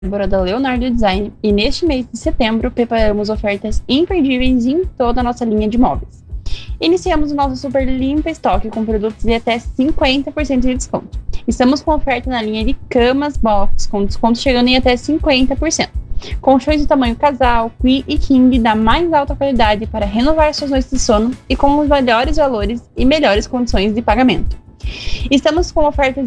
Débora da Leonardo Design e neste mês de setembro preparamos ofertas imperdíveis em toda a nossa linha de móveis. Iniciamos o nosso super limpa estoque com produtos de até 50% de desconto. Estamos com oferta na linha de camas box, com desconto chegando em até 50%. Colchões de tamanho casal, queen e king da mais alta qualidade para renovar suas noites de sono e com os melhores valores e melhores condições de pagamento. Estamos com ofertas